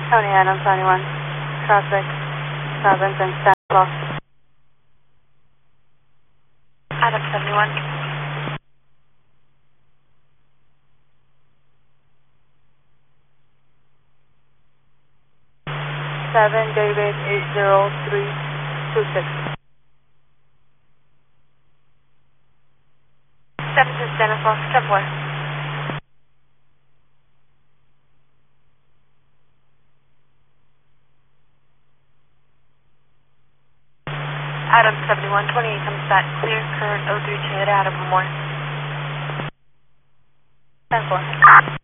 Tony Adams, 91. Traffic, Robbins and Stanislaus. Adams, 71. Seven David 80326. 7 to Stanislaus, subway. Adams, 71, 28 comes back clear, current 03 to hit out of Lemoore. 10-4.